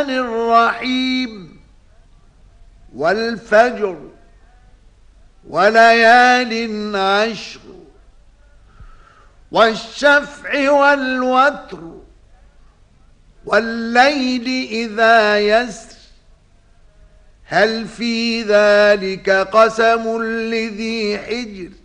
الرحمن الرحيم والفجر وليال عشر والشفع والوتر والليل إذا يسر هل في ذلك قسم لذي حجر